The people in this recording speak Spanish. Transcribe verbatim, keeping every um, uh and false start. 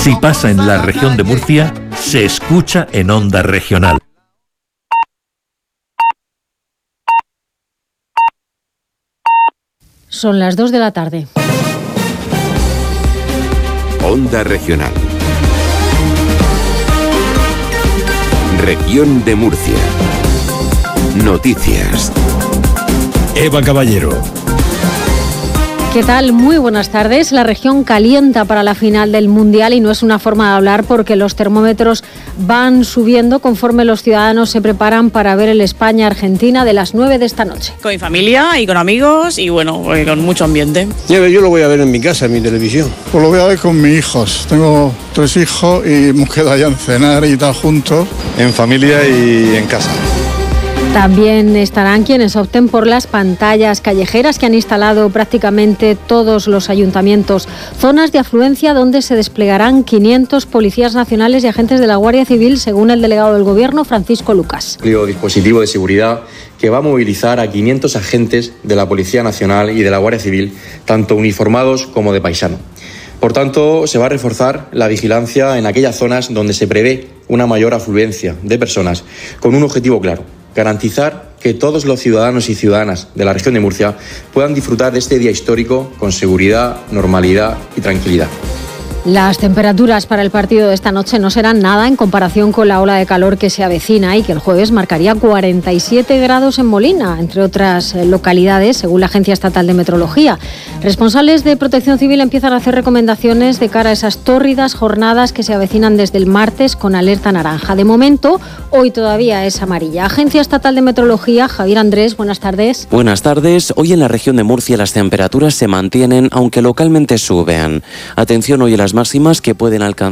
Si pasa en la región de Murcia, se escucha en Onda Regional. Son las dos de la tarde. Onda Regional. Región de Murcia. Noticias. Eva Caballero. ¿Qué tal? Muy buenas tardes. La región calienta para la final del Mundial y no es una forma de hablar porque los termómetros van subiendo conforme los ciudadanos se preparan para ver el España-Argentina de las nueve de esta noche. Con mi familia y con amigos y bueno, con mucho ambiente. Yo lo voy a ver en mi casa, en mi televisión. Pues lo voy a ver con mis hijos. Tengo tres hijos y hemos quedado ya en cenar y tal juntos. En familia y en casa. También estarán quienes opten por las pantallas callejeras que han instalado prácticamente todos los ayuntamientos. Zonas de afluencia donde se desplegarán quinientos policías nacionales y agentes de la Guardia Civil, según el delegado del Gobierno, Francisco Lucas. Un dispositivo de seguridad que va a movilizar a quinientos agentes de la Policía Nacional y de la Guardia Civil, tanto uniformados como de paisano. Por tanto, se va a reforzar la vigilancia en aquellas zonas donde se prevé una mayor afluencia de personas, con un objetivo claro: garantizar que todos los ciudadanos y ciudadanas de la región de Murcia puedan disfrutar de este día histórico con seguridad, normalidad y tranquilidad. Las temperaturas para el partido de esta noche no serán nada en comparación con la ola de calor que se avecina y que el jueves marcaría cuarenta y siete grados en Molina, entre otras localidades, según la Agencia Estatal de Meteorología. Responsables de Protección Civil empiezan a hacer recomendaciones de cara a esas tórridas jornadas que se avecinan desde el martes con alerta naranja. De momento, hoy todavía es amarilla. Agencia Estatal de Meteorología, Javier Andrés, buenas tardes. Buenas tardes. Hoy en la región de Murcia las temperaturas se mantienen, aunque localmente suben. Atención hoy a las máximas que pueden alcanzar